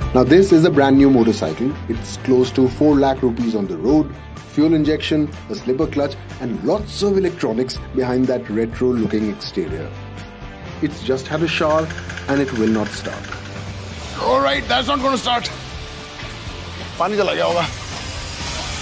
Now this is a brand new motorcycle. It's close to 4 lakh rupees on the road, fuel injection, a slipper clutch and lots of electronics behind that retro looking exterior. It's just had a shower and it will not start. Alright, that's not going to start. पानी चला गया होगा.